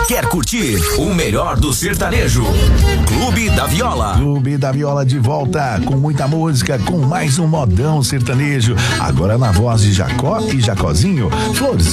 Quer curtir o melhor do sertanejo? Clube da Viola. Clube da Viola de volta com muita música, com mais um modão sertanejo. Agora na voz de Jacó e Jacozinho, Florzinha.